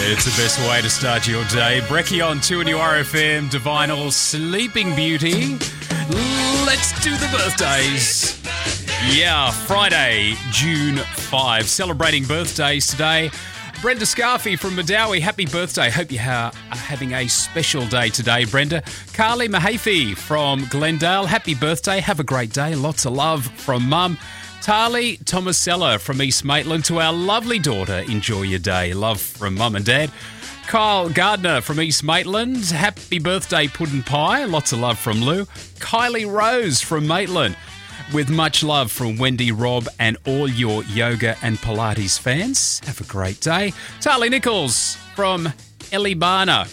It's the best way to start your day. Brekkie on 2 and RFM, Divinal, Sleeping Beauty. Let's do the birthdays. Yeah, Friday, June 5. Celebrating birthdays today. Brenda Scarfy from Madawi, happy birthday. Hope you are having a special day today, Brenda. Carly Mahaffey from Glendale, happy birthday. Have a great day. Lots of love from Mum. Tali Tomasella from East Maitland, to our lovely daughter, enjoy your day. Love from Mum and Dad. Kyle Gardner from East Maitland, happy birthday Puddin' Pie. Lots of love from Lou. Kylie Rose from Maitland, with much love from Wendy, Rob and all your yoga and Pilates fans. Have a great day. Tali Nichols from Elibana.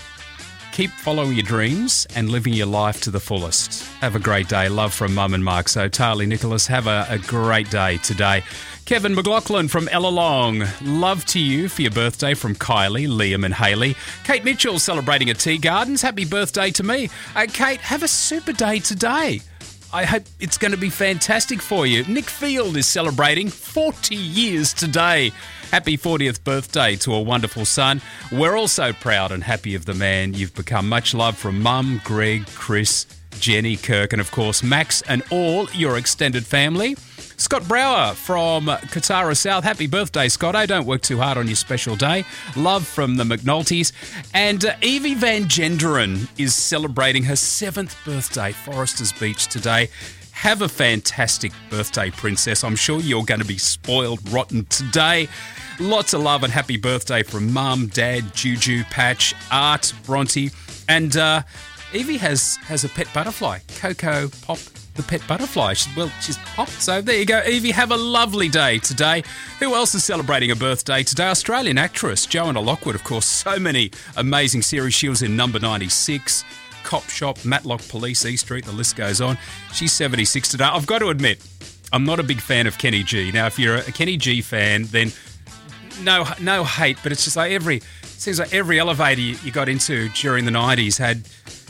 Keep following your dreams and living your life to the fullest. Have a great day. Love from Mum and Mark. So, Tali Nicholas, have a great day today. Kevin McLaughlin from Ellalong, love to you for your birthday from Kylie, Liam and Hayley. Kate Mitchell celebrating at Tea Gardens. Happy birthday to me. Kate, have a super day today. I hope it's going to be fantastic for you. Nick Field is celebrating 40 years today. Happy 40th birthday to a wonderful son. We're all so proud and happy of the man you've become. Much love from Mum, Greg, Chris, Jenny, Kirk, and of course Max and all your extended family. Scott Brower from Katara South. Happy birthday, Scotto. Don't work too hard on your special day. Love from the McNultys. And Evie Van Genderen is celebrating her 7th birthday, Foresters Beach today. Have a fantastic birthday, Princess. I'm sure you're going to be spoiled rotten today. Lots of love and happy birthday from Mum, Dad, Juju, Patch, Art, Bronte. And Evie has a pet butterfly, Coco Pop, the pet butterfly. She's Pop. So there you go, Evie. Have a lovely day today. Who else is celebrating a birthday today? Australian actress Joanna Lockwood, of course. So many amazing series. She was in Number 96, Cop Shop, Matlock Police, E Street, the list goes on. She's 76 today. I've got to admit, I'm not a big fan of Kenny G. Now, if you're a Kenny G fan, then no hate, but it's just like seems like every elevator you got into during the 90s had,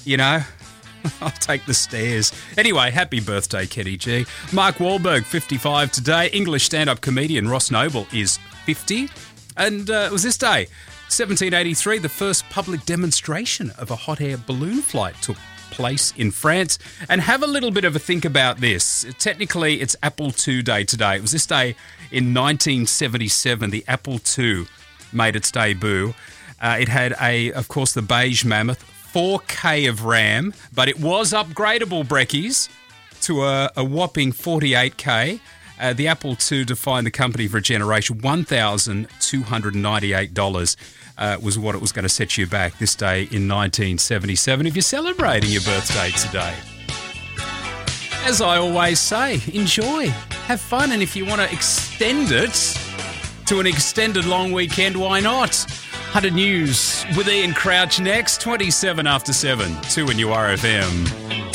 I'll take the stairs. Anyway, happy birthday, Kenny G. Mark Wahlberg, 55 today. English stand-up comedian Ross Noble is 50. And it was this day, 1783, the first public demonstration of a hot air balloon flight took place in France. And have a little bit of a think about this. Technically, it's Apple II Day today. It was this day in 1977, the Apple II made its debut. It had, of course, the beige mammoth, 4K of RAM, but it was upgradable, Brekkies, to a whopping 48K. The Apple II defined the company for a generation. $1,298 was what it was going to set you back this day in 1977 if you're celebrating your birthday today. As I always say, enjoy, have fun, and if you want to extend it to an extended long weekend, why not? 100 News with Ian Crouch next, 27 after 7, 2 and RFM.